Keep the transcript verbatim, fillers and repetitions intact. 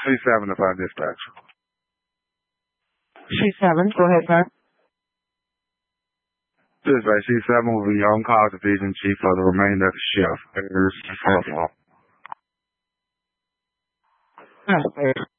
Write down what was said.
C seven if I dispatch. C seven, go ahead, sir. Dispatch, C seven will be on call division chief for the remainder of the shift. Yes, sir.